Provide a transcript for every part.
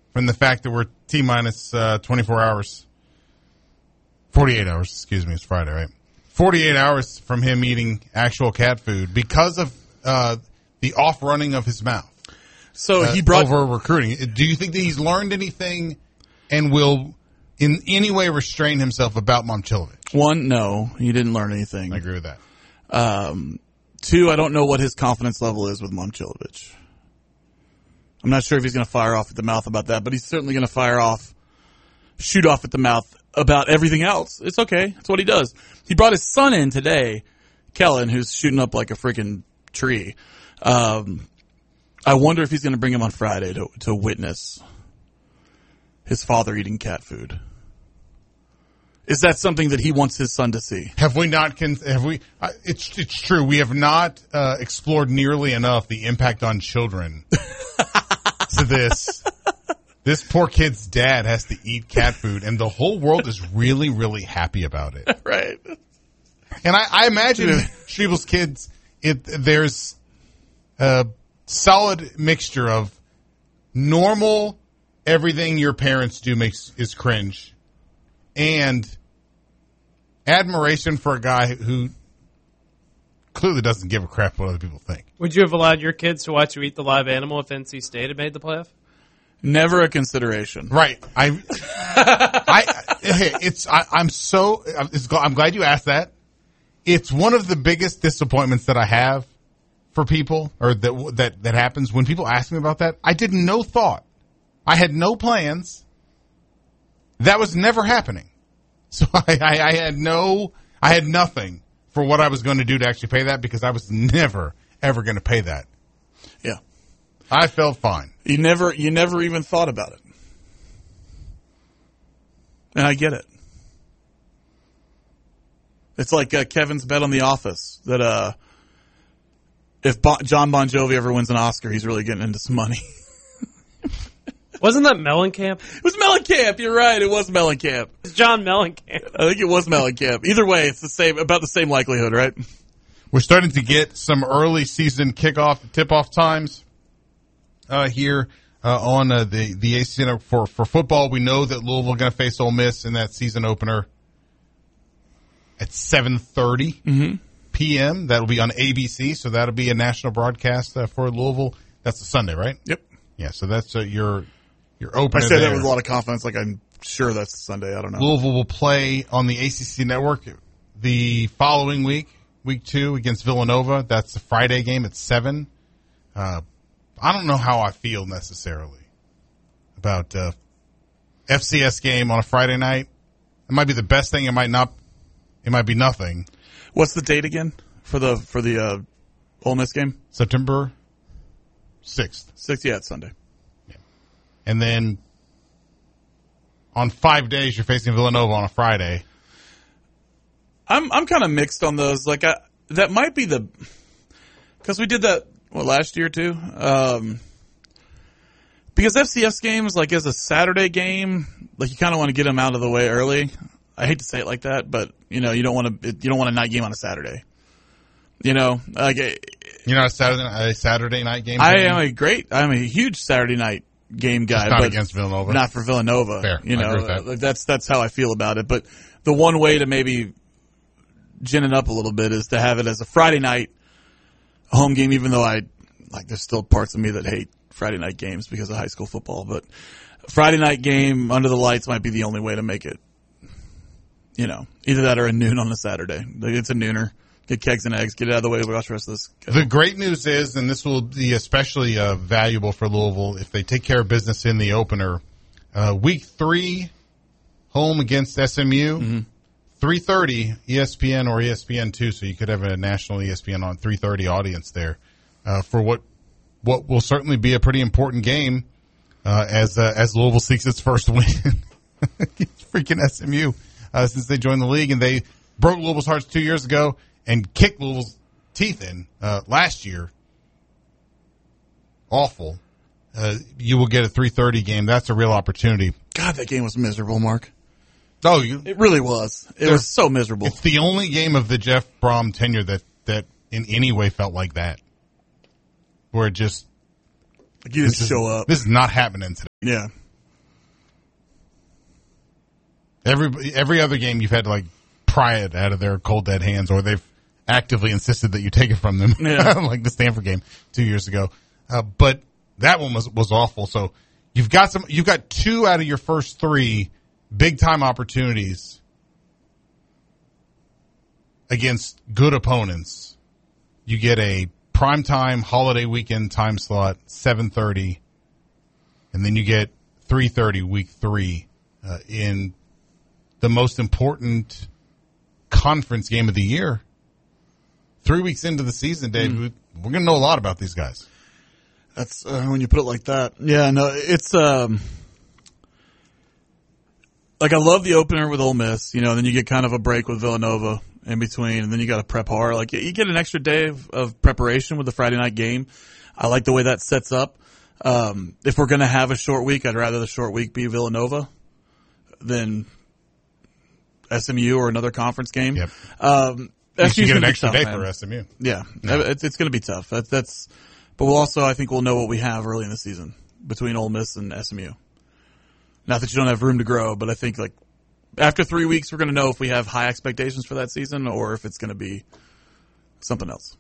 from the fact that we're T-minus 24 hours. 48 hours, excuse me. It's Friday, right? 48 hours from him eating actual cat food because of the off-running of his mouth. So he brought over recruiting. Do you think that he's learned anything and will in any way restrain himself about Momcilovic? One, no, he didn't learn anything. I agree with that. Two, I don't know what his confidence level is with Momcilovic. I'm not sure if he's going to fire off at the mouth about that, but he's certainly going to shoot off at the mouth about everything else. It's okay. That's what he does. He brought his son in today, Kellen, who's shooting up like a freaking tree. I wonder if he's going to bring him on Friday to witness his father eating cat food. Is that something that he wants his son to see? Have we not? It's true. We have not explored nearly enough the impact on children to this. This poor kid's dad has to eat cat food, and the whole world is really, really happy about it. Right. And I imagine Strebel's kids, there's a solid mixture of normal, everything your parents do is cringe, and admiration for a guy who clearly doesn't give a crap what other people think. Would you have allowed your kids to watch you eat the live animal if NC State had made the playoff? Never a consideration. Right. I'm glad you asked that. It's one of the biggest disappointments that I have for people, or that happens when people ask me about that. I did no thought. I had no plans. That was never happening. So I had nothing for what I was going to do to actually pay that, because I was never, ever going to pay that. Yeah. I felt fine. You never even thought about it. And I get it. It's like Kevin's bet on The Office that if John Bon Jovi ever wins an Oscar, he's really getting into some money. Wasn't that Mellencamp? It was Mellencamp. You're right. It was Mellencamp. It's John Mellencamp. I think it was Mellencamp. Either way, it's about the same likelihood, right? We're starting to get some early season kickoff, tip-off times here on the ACC Network for football. We know that Louisville going to face Ole Miss in that season opener at 7:30 p.m. That'll be on ABC, so that'll be a national broadcast for Louisville. That's a Sunday, right? Yep. Yeah, so that's your opener. I say there. that with a lot of confidence, like I'm sure that's Sunday. I don't know. Louisville will play on the ACC Network the following week, week 2, against Villanova. That's the Friday game at 7. I don't know how I feel necessarily about FCS game on a Friday night. It might be the best thing. It might not. It might be nothing. What's the date again for the Ole Miss game? September 6th. 6th, yeah, it's Sunday. Yeah. And then on 5 days, you're facing Villanova on a Friday. I'm kind of mixed on those. Like that might be because we did that last year too. Because FCS games, like as a Saturday game, like you kind of want to get them out of the way early. I hate to say it like that, but you don't want a night game on a Saturday. Like you're not a Saturday night game. I'm a huge Saturday night game guy. Just not but against Villanova. Not for Villanova. Fair. I agree with that. That's how I feel about it. But the one way to maybe gin it up a little bit is to have it as a Friday night home game, even though there's still parts of me that hate Friday night games because of high school football. But Friday night game under the lights might be the only way to make it. Either that or a noon on a Saturday. It's a nooner. Get kegs and eggs. Get it out of the way. Watch the rest of this. The great news is, and this will be especially valuable for Louisville if they take care of business in the opener. Week 3, home against SMU, 3:30 ESPN or ESPN2, so you could have a national ESPN on 3:30 audience there for what will certainly be a pretty important game as Louisville seeks its first win against freaking SMU since they joined the league, and they broke Louisville's hearts 2 years ago and kicked Louisville's teeth in last year. Awful. You will get a 3:30 game. That's a real opportunity. God, that game was miserable, Mark. Oh, it really was. It was so miserable. It's the only game of the Jeff Brom tenure that in any way felt like that, where it just you didn't show up. This is not happening today. Yeah. Every other game you've had to like pry it out of their cold dead hands, or they've actively insisted that you take it from them, like the Stanford game 2 years ago. But that one was awful. So you've got 2 out of your first 3 big time opportunities against good opponents. You get a primetime holiday weekend time slot, 7:30, and then you get 3:30 week 3 in the most important conference game of the year. 3 weeks into the season, Dave, we're going to know a lot about these guys. That's when you put it like that. Yeah, no, it's like I love the opener with Ole Miss, and then you get kind of a break with Villanova in between, and then you got to prep hard. Like you get an extra day of preparation with the Friday night game. I like the way that sets up. If we're going to have a short week, I'd rather the short week be Villanova than SMU or another conference game. Yep. You get an extra day for SMU. Yeah, no. It's going to be tough. But we'll also, I think, we'll know what we have early in the season between Ole Miss and SMU. Not that you don't have room to grow, but I think like after 3 weeks, we're going to know if we have high expectations for that season or if it's going to be something else.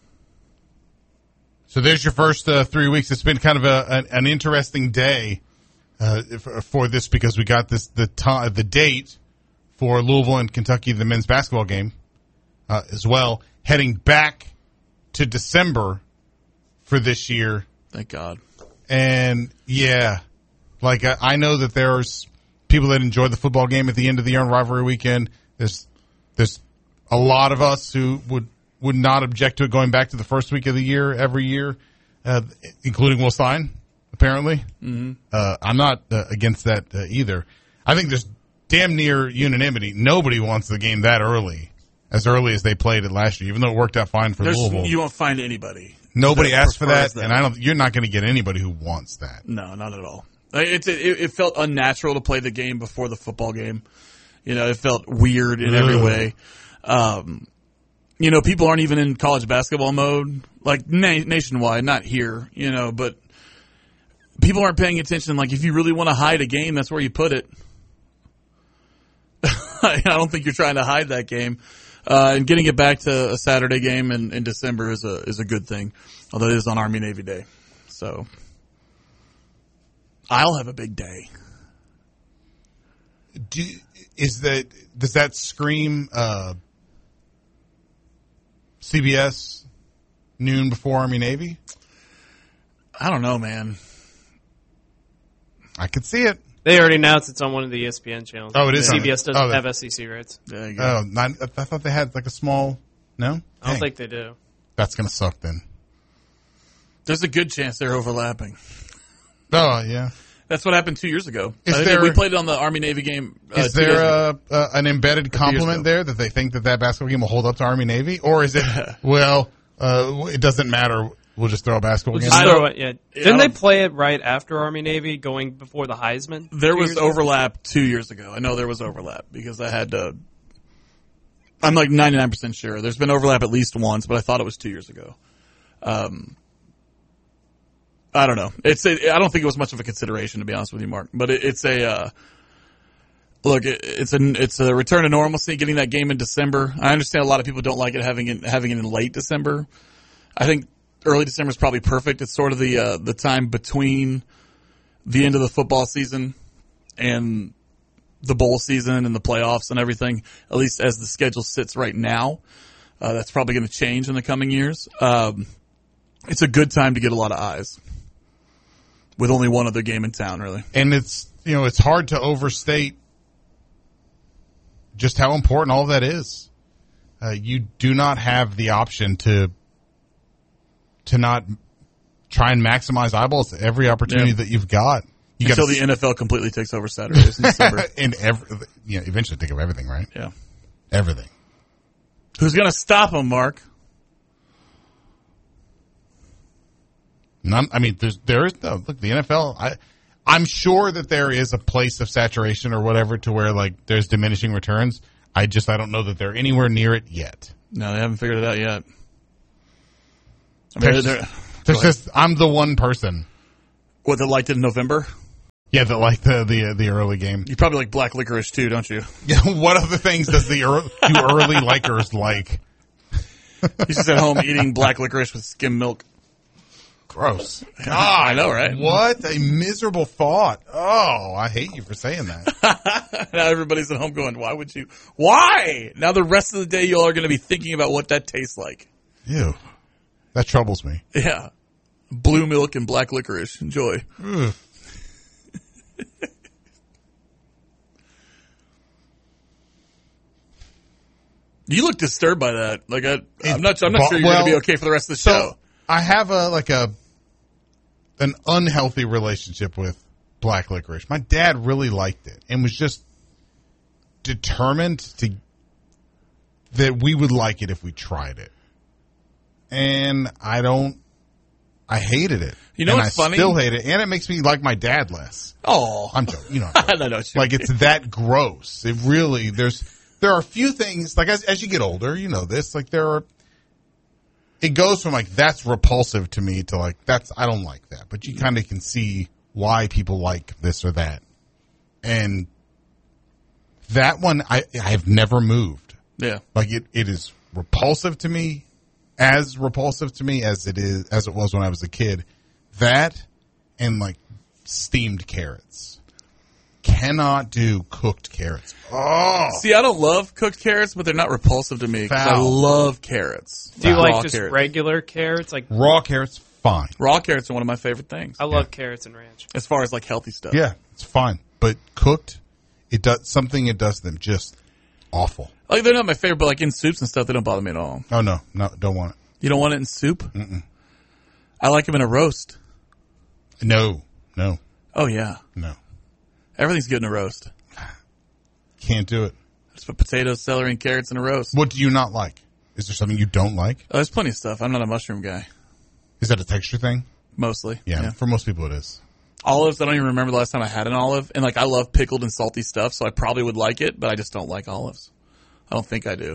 So there's your first 3 weeks. It's been kind of an interesting day for this because we got the date for Louisville and Kentucky, the men's basketball game, as well, heading back to December for this year. Thank God. And yeah, like I know that there's people that enjoy the football game at the end of the year on rivalry weekend. There's a lot of us who would not object to it going back to the first week of the year every year, including Will Stein, apparently. Mm-hmm. I'm not against that either. I think there's damn near unanimity. Nobody wants the game that early as they played it last year, even though it worked out fine for Louisville. You won't find anybody. Nobody asked for that, and you're not going to get anybody who wants that. No, not at all. It felt unnatural to play the game before the football game. It felt weird in every way. People aren't even in college basketball mode, like nationwide, not here, but people aren't paying attention. Like, if you really want to hide a game, that's where you put it. I don't think you're trying to hide that game. And getting it back to a Saturday game in December is a good thing, although it is on Army-Navy Day. So I'll have a big day. Does that scream CBS noon before Army-Navy? I don't know, man. I could see it. They already announced it's on one of the ESPN channels. Oh, it is. CBS doesn't have SEC rights. There you go. I thought they had like a small. No, I don't think they do. That's gonna suck then. There's a good chance they're overlapping. Oh yeah, that's what happened 2 years ago. We played it on the Army-Navy game. Is there an embedded compliment there that they think that basketball game will hold up to Army-Navy, or is it it doesn't matter? We'll just throw a basketball game. Didn't they play it right after Army-Navy, going before the Heisman? There was overlap 2 years ago. I know there was overlap because I had to. I'm like 99% sure. There's been overlap at least once, but I thought it was 2 years ago. I don't know. I don't think it was much of a consideration, to be honest with you, Mark. But it's a return to normalcy. Getting that game in December. I understand a lot of people don't like it having it in late December. I think early December is probably perfect. It's sort of the time between the end of the football season and the bowl season and the playoffs and everything, at least as the schedule sits right now. That's probably going to change in the coming years. It's a good time to get a lot of eyes with only one other game in town, really. And it's hard to overstate just how important all of that is. You do not have the option to not try and maximize eyeballs to every opportunity that you've got. Until the NFL completely takes over Saturdays in December. And eventually think of everything, right? Yeah. Everything. Who's going to stop them, Mark? None. I mean, there is the NFL. I'm sure that there is a place of saturation or whatever to where like there's diminishing returns. I don't know that they're anywhere near it yet. No, they haven't figured it out yet. I mean, there's just I'm the one person. What, they liked it in November? Yeah, the early game. You probably like black licorice too, don't you? Yeah, what other things does do early likers like? He's just at home eating black licorice with skim milk. Gross. God, I know, right? What a miserable thought. Oh, I hate you for saying that. Now everybody's at home going, why would you? Why? Now the rest of the day you all are going to be thinking about what that tastes like. Ew. That troubles me. Yeah. Blue milk and black licorice. Enjoy. Ugh. You look disturbed by that. Like I'm not sure you're going to be okay for the rest of the show. I have an unhealthy relationship with black licorice. My dad really liked it and was just determined that we would like it if we tried it. And I hated it. You know and what's I funny? Still hate it, and it makes me like my dad less. Oh, I'm joking. You know, I know what you like mean. it's that gross. It really there are a few things like as you get older, you know this. Like it goes from like that's repulsive to me to like I don't like that. But you kind of can see why people like this or that, and that one I've never moved. Yeah, like it is repulsive to me. As repulsive to me as it was when I was a kid. That and like steamed carrots. Cannot do cooked carrots. Oh, see, I don't love cooked carrots, but they're not repulsive to me because I Foul. love carrots. Do you Raw like just carrots. regular carrots? Like raw carrots, fine. Raw carrots are one of my favorite things. I love carrots and ranch. As far as like healthy stuff. Yeah, it's fine. But cooked, it does to them just awful. Like they're not my favorite, but like in soups and stuff, they don't bother me at all. Oh no, don't want it. You don't want it in soup? Mm-mm. I like them in a roast. No. Oh yeah, No. everything's good in a roast. Can't do it. Just put potatoes, celery, and carrots in a roast. What do you not like? Is there something you don't like? Oh, there's plenty of stuff. I'm not a mushroom guy. Is that a texture thing? Mostly. Yeah. For most people it is. Olives, I don't even remember the last time I had an olive. And like I love pickled and salty stuff, so I probably would like it, but I just don't like olives. I don't think I do.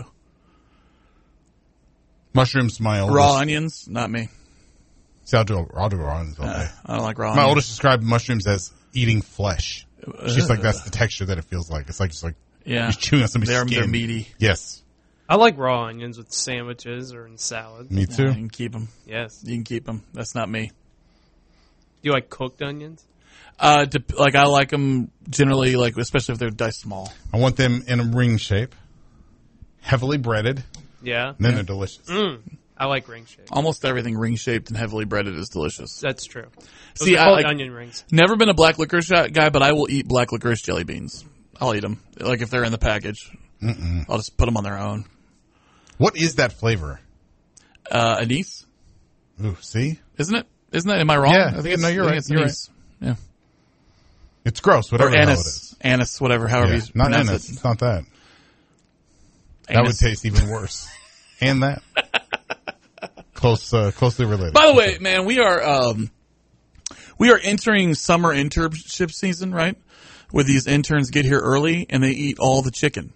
Mushrooms, my oldest. Raw onions, not me. See, I'll do raw onions all day. I don't like raw My onions. oldest described mushrooms as eating flesh. She's like, that's the texture that it feels like. It's like just like Yeah. you're chewing on somebody's They're skin. meaty. Yes, I like raw onions with sandwiches or in salads. me Yeah, too. you can keep them. Yes. Do You can keep them. That's not me. you like cooked onions? Like I like them generally, like especially if they're diced small. I want them in a ring shape, heavily breaded, Yeah. and then they're delicious. I like ring shape. Almost everything ring shaped and heavily breaded is delicious. That's true. Those See, are I called like- onion rings. Never been a black licorice guy, but I will eat black licorice jelly beans. I'll eat them, like if they're in the package. I'll just put them on their own. What is that flavor? Anise, Ooh, see, isn't it? Isn't that? Am I wrong? Yeah. I think No, you're right. It's You're anise. Yeah. it's gross. Or Whatever the hell it anise. is. Anise, whatever, however Yeah. you Not pronounce anise. it. It's not that. That would Anise. taste even worse. And that. Closely related. By the way, man, we are entering summer internship season, right? Where these interns get here early and they eat all the chicken.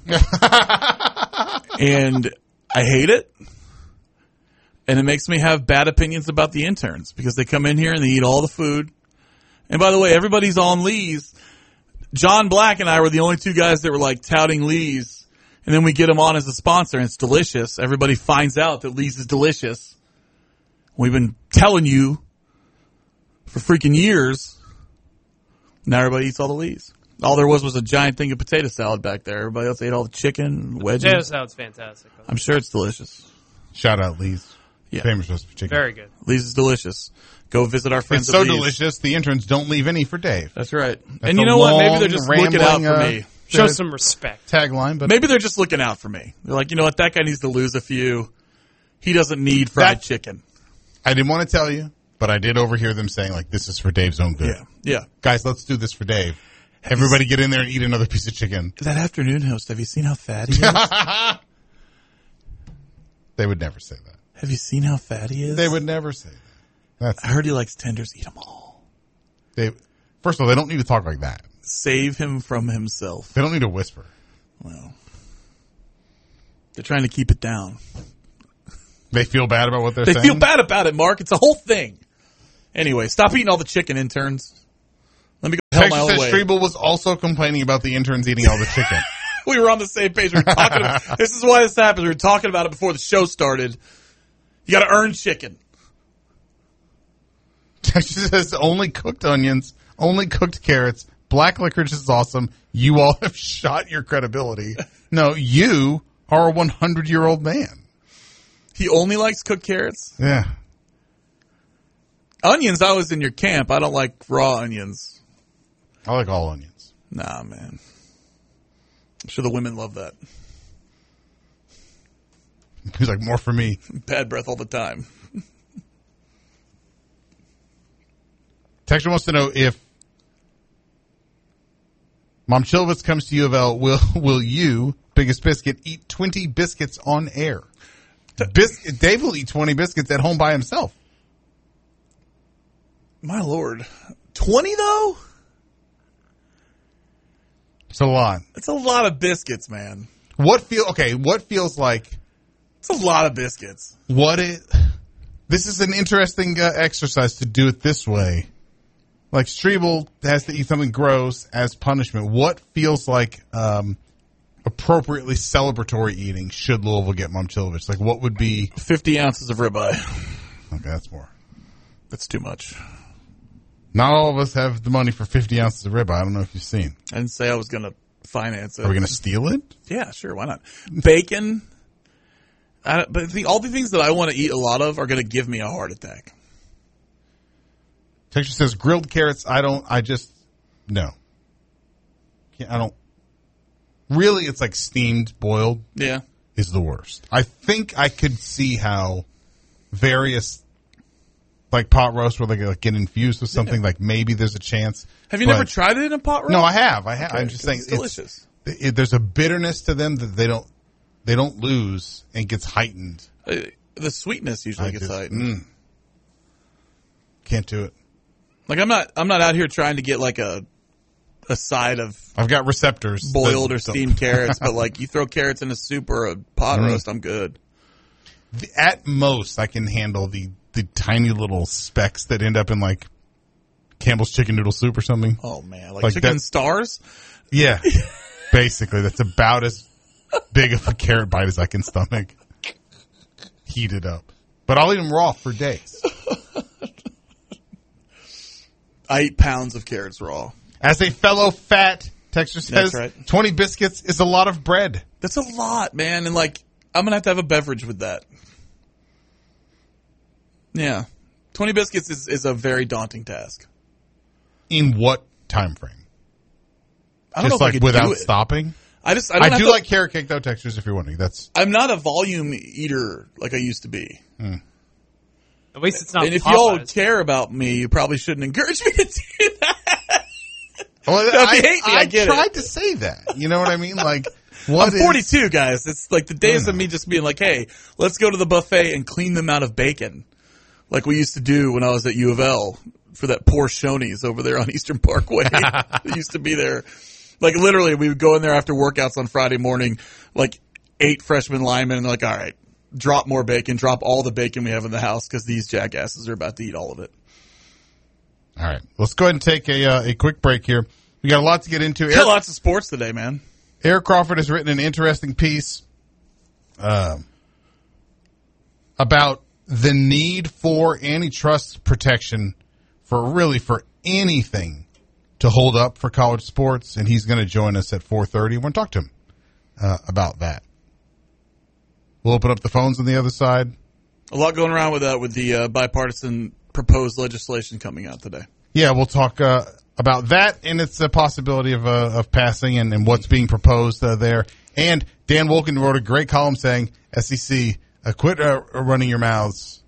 And I hate it. And it makes me have bad opinions about the interns because they come in here and they eat all the food. And by the way, everybody's on Lee's. John Black and I were the only two guys that were like touting Lee's. And then we get them on as a sponsor and it's delicious. Everybody finds out that Lee's is delicious. We've been telling you for freaking years. Now everybody eats all the Lee's. All there was a giant thing of potato salad back there. Everybody else ate all the chicken, wedges. Potato salad's fantastic. I'm sure it's delicious. Shout out Lee's. Yeah. Famous roast for chicken. Very good. Lee's is delicious. Go visit our friends It's so at Lee's. delicious. The interns don't leave any for Dave. That's right. That's And you a know what? Maybe long, they're just looking out rambling, for me. Show some respect. Tagline, but Maybe they're just looking out for me. They're like, you know what? That guy needs to lose a few. He doesn't need fried chicken. I didn't want to tell you, but I did overhear them saying like, "This is for Dave's own good." Yeah. Guys, let's do this for Dave. Everybody get in there and eat another piece of chicken. That afternoon host, have you seen how fat he is? They would never say that. Have you seen how fat he is? They would never say that. I heard he likes tenders. Eat them all. First of all, they don't need to talk like that. Save him from himself. They don't need to whisper. Well, they're trying to keep it down. They feel bad about what they're They saying. feel bad about it, Mark. It's a whole thing. Anyway, stop eating all the chicken, interns. Let me go tail my Texas own says way. Strebel was also complaining about the interns eating all the chicken. We were on the same page. We were talking about, this is why this happens. We were talking about it before the show started. You got to earn chicken. Texas says only cooked onions, only cooked carrots. Black licorice is awesome. You all have shot your credibility. No, you are a 100-year-old man. He only likes cooked carrots? Yeah. Onions, I was in your camp. I don't like raw onions. I like all onions. Nah, man. I'm sure the women love that. He's like, more for me. Bad breath all the time. Texture wants to know if Mom Chilvitz comes to U of L, will you, Biggest Biscuit, eat 20 biscuits on air? Dave will eat 20 biscuits at home by himself. My Lord. 20, though? It's a lot. It's a lot of biscuits, man. What feels like... It's a lot of biscuits. This is an interesting exercise to do it this way. Like, Strebel has to eat something gross as punishment. What feels like appropriately celebratory eating should Louisville get Momchilovich? Like, what would be... 50 ounces of ribeye. Okay, that's more. That's too much. Not all of us have the money for 50 ounces of ribeye. I don't know if you've seen. I didn't say I was going to finance it. Are we going to steal it? Yeah, sure. Why not? Bacon. But all the things that I want to eat a lot of are going to give me a heart attack. Texture says grilled carrots. No. Really, it's like steamed, boiled. Yeah. Is the worst. I think I could see how various, like pot roast where they get infused with something, like maybe there's a chance. Have you never tried it in a pot roast? No, I have. Okay, I'm just saying it's delicious. There's a bitterness to them that they don't lose and gets heightened. The sweetness usually gets heightened. Can't do it. Like I'm not out here trying to get like a side of I've got receptors boiled or steamed carrots, but like you throw carrots in a soup or a pot roast, I'm good. At most, I can handle the tiny little specks that end up in like Campbell's chicken noodle soup or something. Oh man, like chicken stars? Yeah. Basically, that's about as big of a carrot bite as I can stomach. Heat it up. But I'll eat them raw for days. I eat pounds of carrots raw. As a fellow fat, Texture says, That's right. 20 biscuits is a lot of bread. That's a lot, man. And like, I'm going to have a beverage with that. Yeah. 20 biscuits is a very daunting task. In what time frame? I don't Just know like if I could without do it. stopping? I do like carrot cake though, Textures, if you're wondering. I'm not a volume eater like I used to be. At least it's not. And if y'all care about me, you probably shouldn't encourage me to do that. Well, Now, if you hate me, I get it. tried to say that. You know what I mean? Like, I'm 42, guys. It's like the days of me just being like, hey, let's go to the buffet and clean them out of bacon. Like we used to do when I was at U of L for that poor Shoney's over there on Eastern Parkway. It used to be there. Like literally, we would go in there after workouts on Friday morning, like 8 freshman linemen, and they're like, all right, drop more bacon, drop all the bacon we have in the house because these jackasses are about to eat all of it. All right. Let's go ahead and take a quick break here. We got a lot to get into. Got lots of sports today, man. Eric Crawford has written an interesting piece about the need for antitrust protection for anything to hold up for college sports, and he's going to join us at 4:30. We're going to talk to him about that. We'll open up the phones on the other side. A lot going around with the bipartisan proposed legislation coming out today. Yeah, we'll talk about that and its a possibility of passing and what's being proposed there. And Dan Wolken wrote a great column saying, SEC, quit running your mouths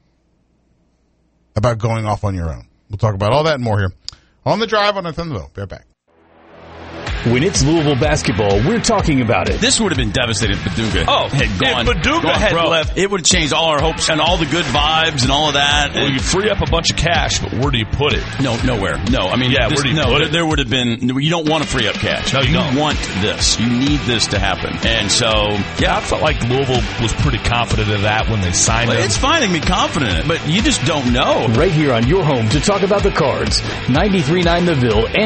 about going off on your own. We'll talk about all that and more here on The Drive on Thunderbolt. Be right back. When it's Louisville basketball, we're talking about it. This would have been devastating if Paducah had gone. If Paducah had left, it would have changed all our hopes and all the good vibes and all of that. Well, you free up a bunch of cash, but where do you put it? No, nowhere. No, I mean, where do you put it? There would have been. You don't want to free up cash. No, you don't. want this. You need this to happen. And so, yeah, I felt like Louisville was pretty confident of that when they signed him. It's fine to be confident, but you just don't know. Right here on your home to talk about the Cards, 93.9 The Ville and